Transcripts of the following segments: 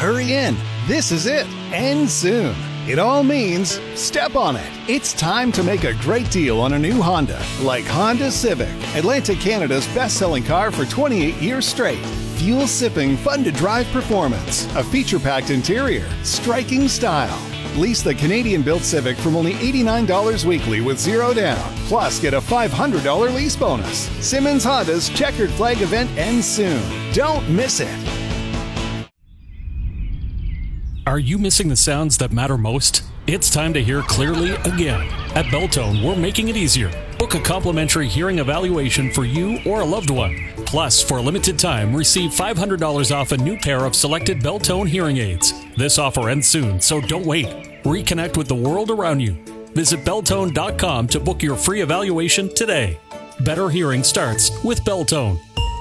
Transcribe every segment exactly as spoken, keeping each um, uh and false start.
hurry in. This is it. End soon. It all means step on it. It's time to make a great deal on a new Honda, like Honda Civic, Atlantic Canada's best-selling car for twenty-eight years straight. Fuel-sipping, fun-to-drive performance, a feature-packed interior, striking style. Lease the Canadian-built Civic from only eighty-nine dollars weekly with zero down. Plus, get a five hundred dollars lease bonus. Simmons Honda's Checkered Flag event ends soon. Don't miss it. Are you missing the sounds that matter most? It's time to hear clearly again. At Beltone, we're making it easier. Book a complimentary hearing evaluation for you or a loved one. Plus, for a limited time, receive five hundred dollars off a new pair of selected Beltone hearing aids. This offer ends soon, so don't wait. Reconnect with the world around you. Visit Beltone dot com to book your free evaluation today. Better hearing starts with Beltone.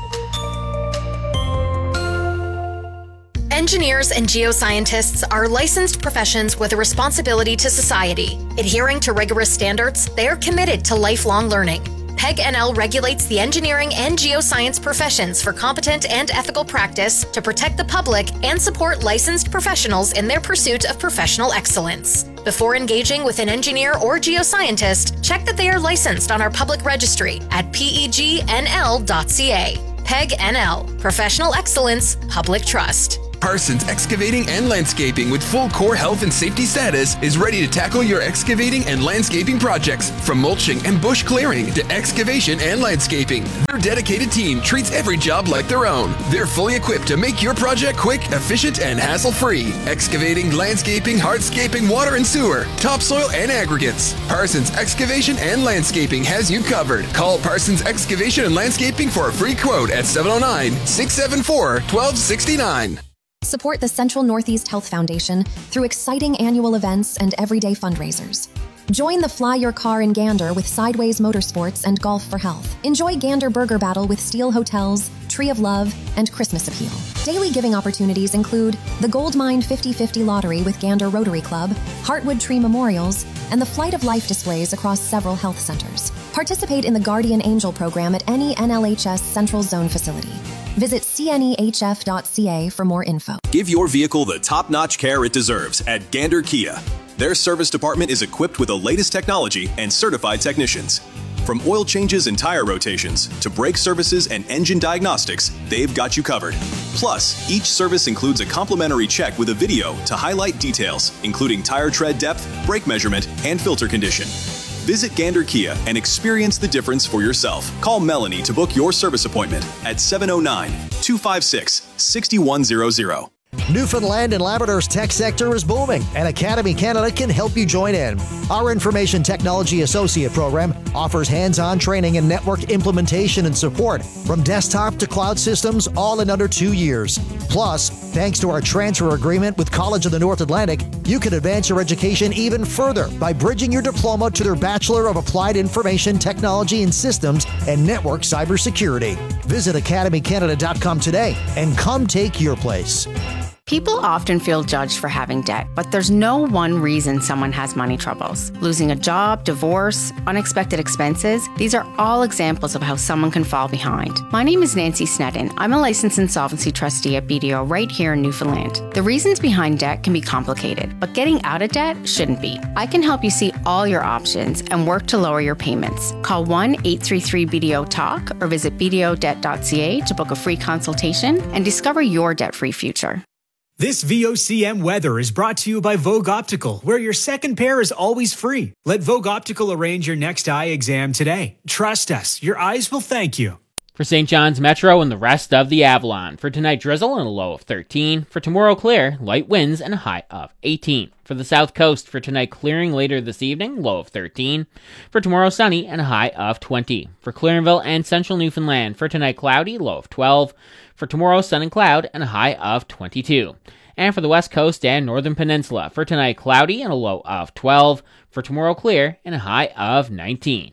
Engineers and geoscientists are licensed professions with a responsibility to society. Adhering to rigorous standards, they are committed to lifelong learning. P E G N L regulates the engineering and geoscience professions for competent and ethical practice to protect the public and support licensed professionals in their pursuit of professional excellence. Before engaging with an engineer or geoscientist, check that they are licensed on our public registry at P E G N L dot C A. P E G N L, Professional Excellence, Public Trust. Parsons Excavating and Landscaping with full core health and safety status is ready to tackle your excavating and landscaping projects. From mulching and bush clearing to excavation and landscaping, their dedicated team treats every job like their own. They're fully equipped to make your project quick, efficient, and hassle-free. Excavating, landscaping, hardscaping, water and sewer, topsoil, and aggregates. Parsons Excavation and Landscaping has you covered. Call Parsons Excavation and Landscaping for a free quote at seven oh nine, six seven four, one two six nine. Support the Central Northeast Health Foundation through exciting annual events and everyday fundraisers. Join the Fly Your Car in Gander with Sideways Motorsports and Golf for Health. Enjoy Gander Burger Battle with Steel Hotels, Tree of Love, and Christmas Appeal. Daily giving opportunities include the Gold Mine fifty fifty Lottery with Gander Rotary Club, Heartwood Tree Memorials, and the Flight of Life displays across several health centers. Participate in the Guardian Angel program at any N L H S Central Zone facility. Visit C N E H F dot C A for more info. Give your vehicle the top-notch care it deserves at Gander Kia. Their service department is equipped with the latest technology and certified technicians. From oil changes and tire rotations to brake services and engine diagnostics, they've got you covered. Plus, each service includes a complimentary check with a video to highlight details, including tire tread depth, brake measurement, and filter condition. Visit Gander Kia and experience the difference for yourself. Call Melanie to book your service appointment at seven oh nine, two five six, six one zero zero. Newfoundland and Labrador's tech sector is booming, and Academy Canada can help you join in. Our Information Technology Associate program offers hands-on training in network implementation and support, from desktop to cloud systems, all in under two years. Plus, thanks to our transfer agreement with College of the North Atlantic, you can advance your education even further by bridging your diploma to their Bachelor of Applied Information Technology and Systems and Network Cybersecurity. Visit academy canada dot com today and come take your place. People often feel judged for having debt, but there's no one reason someone has money troubles. Losing a job, divorce, unexpected expenses, these are all examples of how someone can fall behind. My name is Nancy Sneddon. I'm a licensed insolvency trustee at B D O right here in Newfoundland. The reasons behind debt can be complicated, but getting out of debt shouldn't be. I can help you see all your options and work to lower your payments. Call one eight three three B D O talk or visit b d o debt dot c a to book a free consultation and discover your debt-free future. This V O C M weather is brought to you by Vogue Optical, where your second pair is always free. Let Vogue Optical arrange your next eye exam today. Trust us, your eyes will thank you. For Saint John's Metro and the rest of the Avalon, for tonight drizzle and a low of thirteen. For tomorrow clear, light winds and a high of eighteen. For the South Coast, for tonight clearing later this evening, low of thirteen. For tomorrow sunny and a high of twenty. For Clarenville and Central Newfoundland, for tonight cloudy, low of twelve. For tomorrow sun and cloud and a high of twenty-two. And for the West Coast and Northern Peninsula, for tonight cloudy and a low of twelve. For tomorrow clear and a high of nineteen.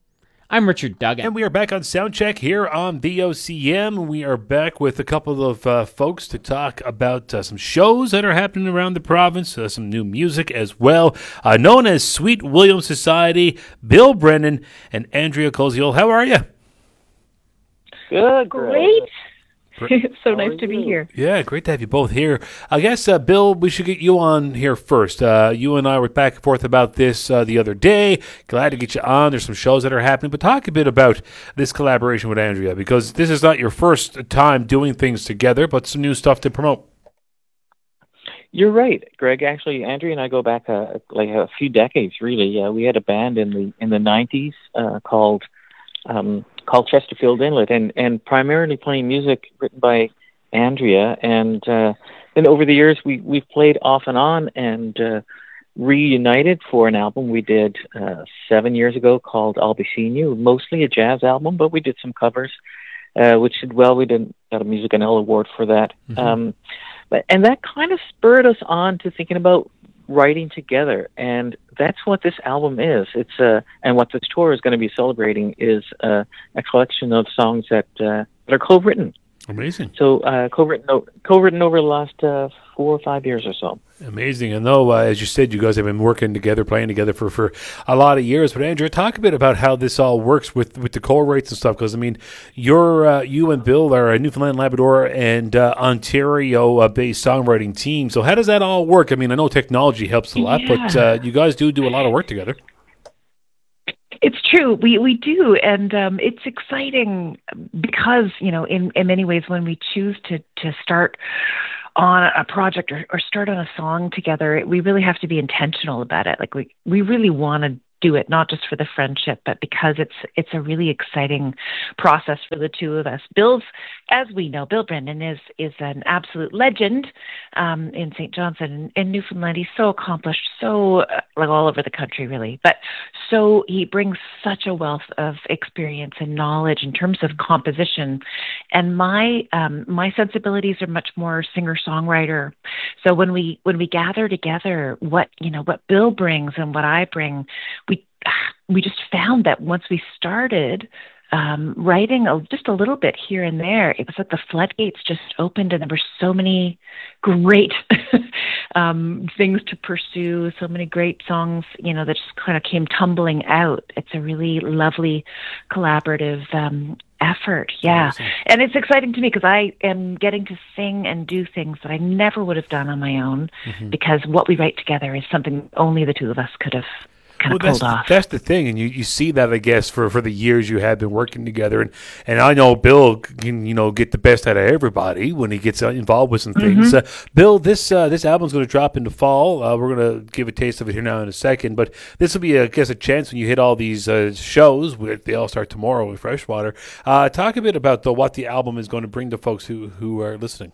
I'm Richard Duggan. And we are back on Soundcheck here on V O C M. We are back with a couple of uh, folks to talk about uh, some shows that are happening around the province, uh, some new music as well. Uh, known as Sweet William Society, Bill Brennan and Andrea Koziol. How are you? Good, great. It's so nice to be here. Yeah, great to have you both here. I guess, uh, Bill, we should get you on here first. Uh, you and I were back and forth about this uh, the other day. Glad to get you on. There's some shows that are happening. But talk a bit about this collaboration with Andrea, because this is not your first time doing things together, but some new stuff to promote. You're right, Greg. Actually, Andrea and I go back uh, like a few decades, really. Uh, we had a band in the in the nineties uh, called um, called Chesterfield Inlet, and, and primarily playing music written by Andrea. And uh, then over the years, we we've played off and on, and uh, reunited for an album we did uh, seven years ago called I'll Be Seeing You. Mostly a jazz album, but we did some covers, uh, which did well. We did got a Music N L award for that. Mm-hmm. Um, But, and that kind of spurred us on to thinking about writing together, and that's what this album is. It's uh, and what this tour is going to be celebrating is uh, a collection of songs that uh, that are co-written. Amazing. So uh, co-written, co-written over the last uh, four or five years or so. Amazing. And though, uh, as you said, you guys have been working together, playing together for, for a lot of years. But Andrea, talk a bit about how this all works with, with the co-writes and stuff. Because, I mean, you're, uh, you and Bill are a Newfoundland, Labrador, and uh, Ontario-based songwriting team. So how does that all work? I mean, I know technology helps a lot, yeah. but uh, you guys do do a lot of work together. It's true. We we do, and um, it's exciting because, you know, in, in many ways, when we choose to, to start on a project or, or start on a song together, we really have to be intentional about it. Like we we really want to do it, not just for the friendship, but because it's it's a really exciting process for the two of us. Bill's, as we know, Bill Brendan is is an absolute legend um, in Saint Johnson in Newfoundland. He's so accomplished, so uh, like all over the country, really. But so he brings such a wealth of experience and knowledge in terms of composition. And my um, my sensibilities are much more singer-songwriter. So when we when we gather together, what you know what Bill brings and what I bring, we we just found that once we started um, writing a, just a little bit here and there, it was like the floodgates just opened, and there were so many great um, things to pursue, so many great songs, you know, that just kind of came tumbling out. It's a really lovely collaborative um, effort, yeah. Awesome. And it's exciting to me because I am getting to sing and do things that I never would have done on my own, mm-hmm. because what we write together is something only the two of us could have kind well, of pulled that's, off. That's the thing, and you, you see that, I guess, for, for the years you have been working together. And, and I know Bill can, you know, get the best out of everybody when he gets involved with some things. Mm-hmm. Uh, Bill, this uh, this album's going to drop into fall. Uh, we're going to give a taste of it here now in a second, but this will be, I guess, a chance when you hit all these uh, shows. They all start tomorrow with Freshwater. Uh, talk a bit about the, what the album is going to bring to folks who, who are listening.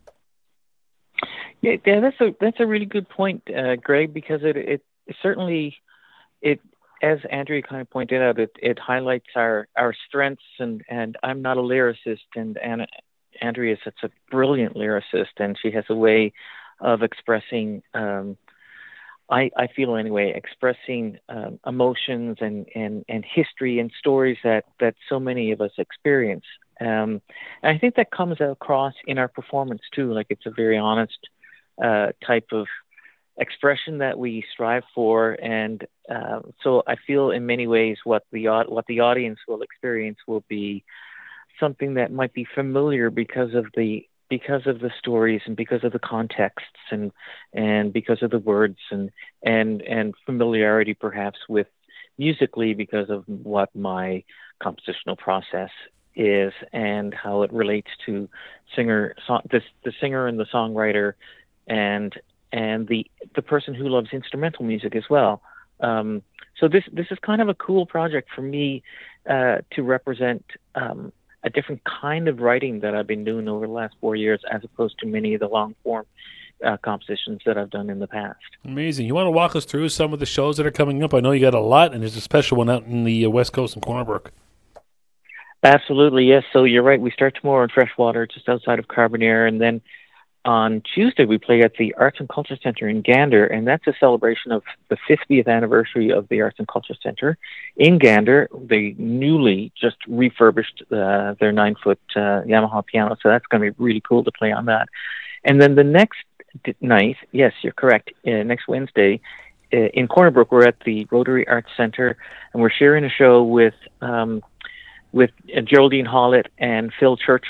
Yeah, yeah, that's a that's a really good point, uh, Greg, because it, it it certainly it. As Andrea kind of pointed out, it, it highlights our, our strengths, and, and I'm not a lyricist, and, and Andrea is such a brilliant lyricist, and she has a way of expressing, um, I, I feel anyway, expressing um, emotions and, and, and history and stories that, that so many of us experience. Um, and I think that comes across in our performance too, like it's a very honest uh, type of expression that we strive for, and uh, so I feel in many ways what the what the audience will experience will be something that might be familiar because of the because of the stories and because of the contexts and and because of the words and and and familiarity perhaps with musically because of what my compositional process is and how it relates to singer song, this the singer and the songwriter and and the the person who loves instrumental music as well. Um, so this this is kind of a cool project for me uh, to represent um, a different kind of writing that I've been doing over the last four years, as opposed to many of the long form uh, compositions that I've done in the past. Amazing. You want to walk us through some of the shows that are coming up? I know you got a lot, and there's a special one out in the uh, West Coast in Corner Brook. Absolutely, yes. So you're right. We start tomorrow in Freshwater, just outside of Carbonear, and then on Tuesday, we play at the Arts and Culture Center in Gander, and that's a celebration of the fiftieth anniversary of the Arts and Culture Center in Gander. They newly just refurbished uh, their nine-foot uh, Yamaha piano, so that's going to be really cool to play on that. And then the next night, yes, you're correct, uh, next Wednesday, uh, in Corner Brook, we're at the Rotary Arts Center, and we're sharing a show with um, with uh, Geraldine Hollett and Phil Churchill,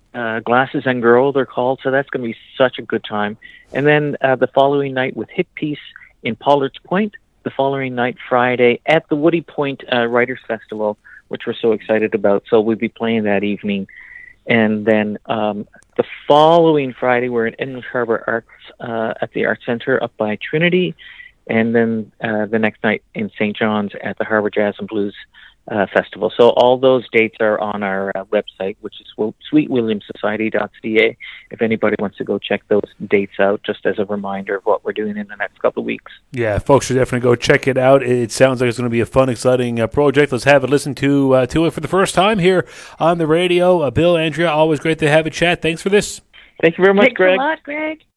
uh, Glasses and Girl, they're called. So that's going to be such a good time. And then uh, the following night with Hit Piece in Pollards Point. The following night, Friday, at the Woody Point uh, Writers Festival, which we're so excited about. So we'll be playing that evening. And then um, the following Friday, we're at English Harbor Arts uh, at the Art Center up by Trinity. And then uh, the next night in Saint John's at the Harbor Jazz and Blues uh, Festival. So all those dates are on our uh, website, which is sweet william society dot c a. If anybody wants to go check those dates out, just as a reminder of what we're doing in the next couple of weeks. Yeah, folks should definitely go check it out. It sounds like it's going to be a fun, exciting uh, project. Let's have it listen to uh, to it for the first time here on the radio. Uh, Bill, Andrea, always great to have a chat. Thanks for this. Thank you very much, Thanks Greg. Thanks a lot, Greg.